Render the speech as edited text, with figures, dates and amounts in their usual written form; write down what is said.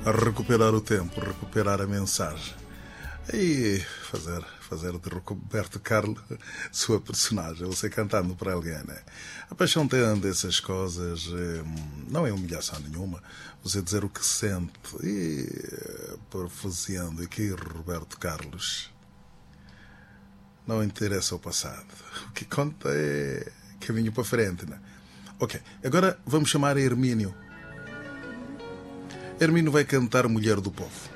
a recuperar o tempo, recuperar a mensagem e fazer de Roberto Carlos sua personagem, você cantando para alguém, né? A paixão tem dessas coisas, não é humilhação nenhuma, você dizer o que sente e parafraseando aqui Roberto Carlos, não interessa o passado, o que conta é caminho para frente, né? Ok, agora vamos chamar a Hermínio. Hermínio vai cantar Mulher do Povo.